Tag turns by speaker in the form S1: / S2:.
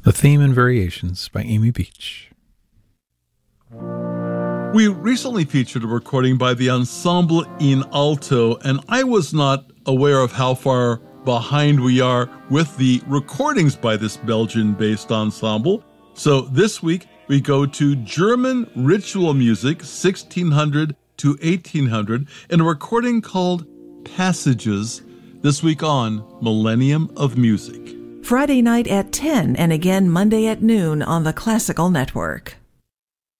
S1: The Theme and Variations by Amy Beach.
S2: We recently featured a recording by the Ensemble in Alto, and I was not aware of how far behind we are with the recordings by this Belgian-based ensemble. So this week, we go to German ritual music, 1600 to 1800, in a recording called Passages, this week on Millennium of Music.
S3: Friday night at 10 and again Monday at noon on the Classical Network.